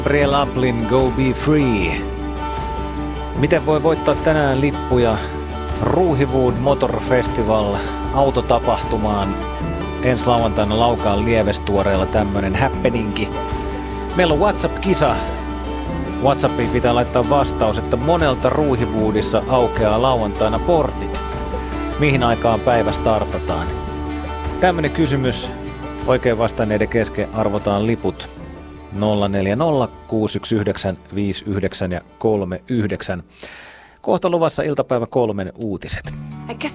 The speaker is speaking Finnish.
Gabriel Aplin, Go Be Free. Miten voi voittaa tänään lippuja Ruuhiwood Motor Festival autotapahtumaan? Ensi lauantaina Laukaan Lievestuoreella tämmönen happeningi. Meillä on WhatsApp-kisa. WhatsAppiin pitää laittaa vastaus, että monelta Ruuhiwoodissa aukeaa lauantaina portit. Mihin aikaan päivä startataan? Tämmönen kysymys. Oikein vastanneiden kesken arvotaan liput 040 619 59 ja 39. Kohta luvassa iltapäivä 3 uutiset.